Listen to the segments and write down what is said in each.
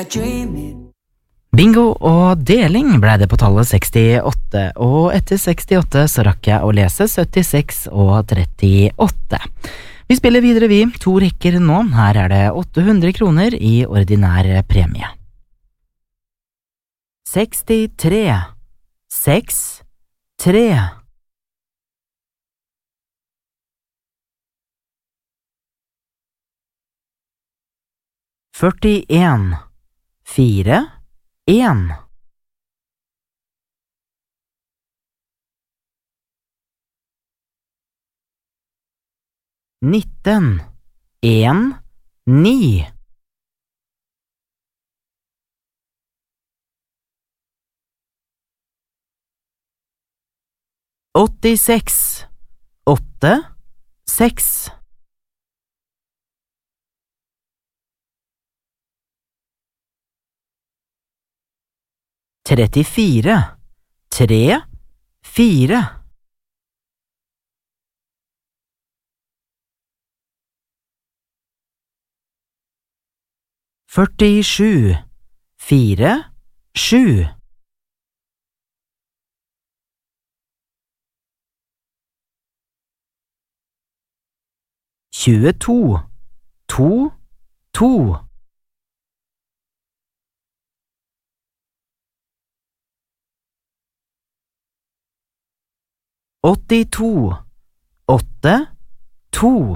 Bingo og deling ble det på tallet 68, og etter 68 så rakk jeg å lese 76 og 38. Vi spiller videre vi, 2 rekker nå, her er det 800 kroner i ordinær premie. 63, 6, 3. 41, 4, 1. 19, 1, 9. 86, 8, 6. 34, 3, 4. 47, 4, 7. 22, 2, 2. 82, 8, 2.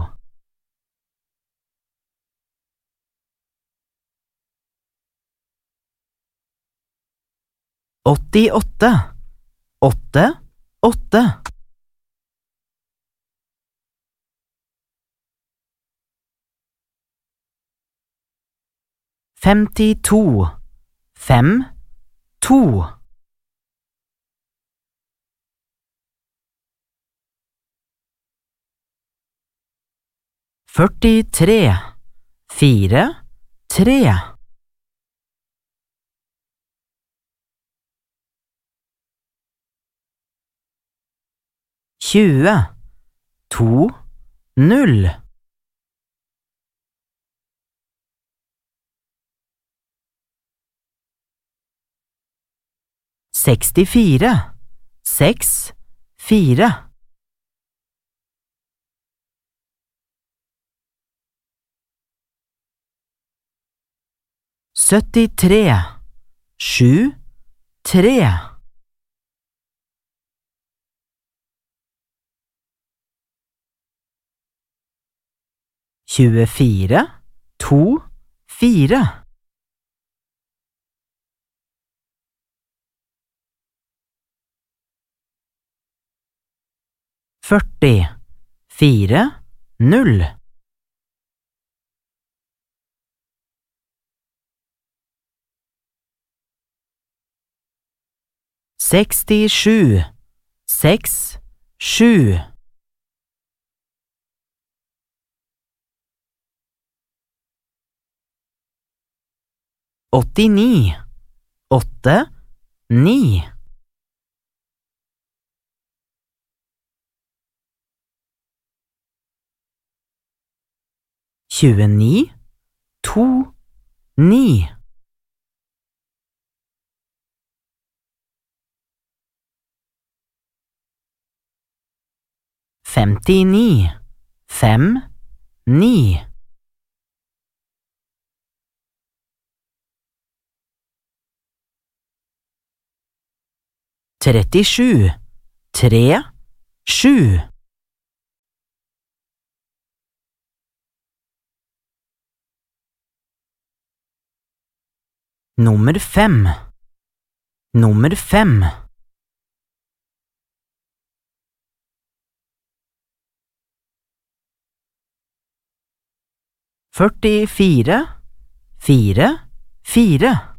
88, 8, 8. 52, 5, 2. 43, 4, 3. 20, 2, 0. 64, 6, 4. 73, 7, 3. 24, 2, 4. 40, 4, 0. 67, 6, 7. 89, 8, 9. 29, 2, 9. 59, 5, 9. 37, 3, 7. 5, 5. 44, 4, 4.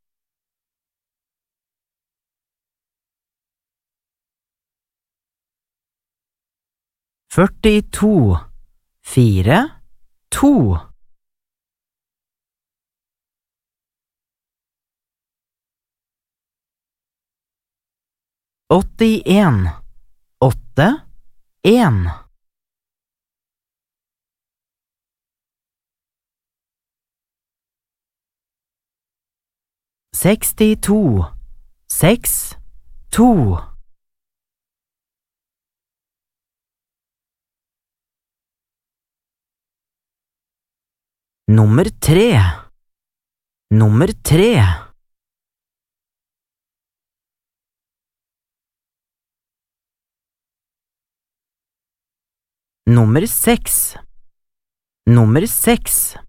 42, 4, 2. 81, 8, 1. 62, 6, 2. Nummer 3, nummer 3. Nummer 6, nummer 6.